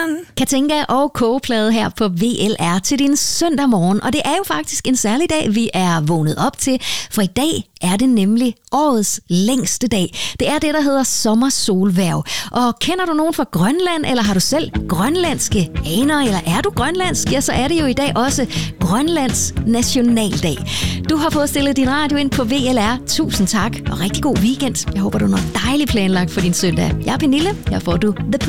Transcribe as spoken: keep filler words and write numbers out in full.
Katinka og kogeplade her på V L R til din søndag morgen. Og det er jo faktisk en særlig dag, vi er vågnet op til, for i dag er det nemlig årets længste dag. Det er det, der hedder sommersolværv. Og kender du nogen fra Grønland, eller har du selv grønlandske aner, eller er du grønlandsk, ja, så er det jo i dag også Grønlands nationaldag. Du har fået stillet din radio ind på V L R. Tusind tak, og rigtig god weekend. Jeg håber, du har noget dejligt planlagt for din søndag. Jeg er Pernille. Her får du The